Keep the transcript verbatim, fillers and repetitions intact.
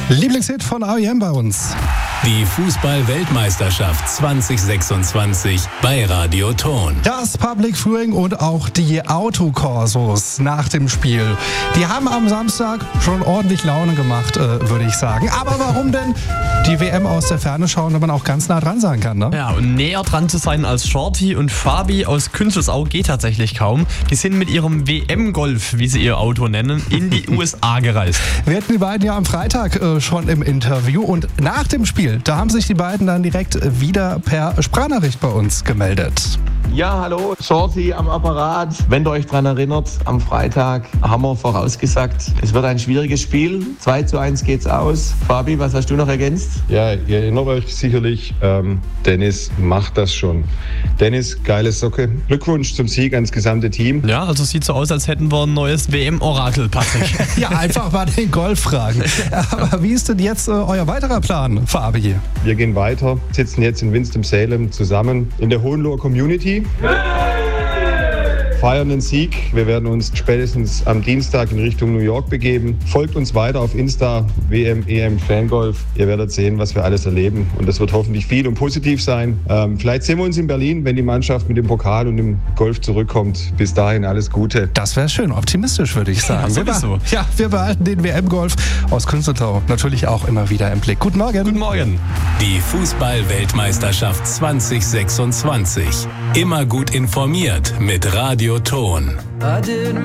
Lieblingshit von R E M bei uns. Die Fußball-Weltmeisterschaft zwanzig sechsundzwanzig bei Radio Ton. Das Public Viewing und auch die Autokorsos nach dem Spiel. Die haben am Samstag schon ordentlich Laune gemacht, äh, würde ich sagen. Aber warum denn die W M aus der Ferne schauen, wenn man auch ganz nah dran sein kann, ne? Ja, und näher dran zu sein als Shorty und Fabi aus Künzelsau geht tatsächlich kaum. Die sind mit ihrem W M-Golf, wie sie ihr Auto nennen, in die U S A gereist. Wir hatten die beiden ja am Freitag äh, schon im Interview und nach dem Spiel, da haben sich die beiden dann direkt wieder per Sprachnachricht bei uns gemeldet. Ja, hallo, Shorty am Apparat. Wenn ihr euch daran erinnert, am Freitag haben wir vorausgesagt, es wird ein schwieriges Spiel. zwei zu eins geht's aus. Fabi, was hast du noch ergänzt? Ja, ihr erinnert euch sicherlich, ähm, Dennis macht das schon. Dennis, geile Socke. Glückwunsch zum Sieg ans gesamte Team. Ja, also sieht so aus, als hätten wir ein neues W M-Orakel, Patrick. Ja, einfach mal den Golf fragen. Aber wie ist denn jetzt äh, euer weiterer Plan, Fabi? Wir gehen weiter, sitzen jetzt in Winston-Salem zusammen in der Hohenloher Community. Feiern den Sieg. Wir werden uns spätestens am Dienstag in Richtung New York begeben. Folgt uns weiter auf Insta, W M, E M, Fangolf. Ihr werdet sehen, was wir alles erleben. Und das wird hoffentlich viel und positiv sein. Ähm, vielleicht sehen wir uns in Berlin, wenn die Mannschaft mit dem Pokal und dem Golf zurückkommt. Bis dahin alles Gute. Das wäre schön, optimistisch würde ich sagen. Ja, sowieso. Ja, wir behalten den W M-Golf aus Künzelsau natürlich auch immer wieder im Blick. Guten Morgen. Guten Morgen. Die Fußball-Weltmeisterschaft zwanzig sechsundzwanzig. Immer gut informiert mit Radio Ton. I didn't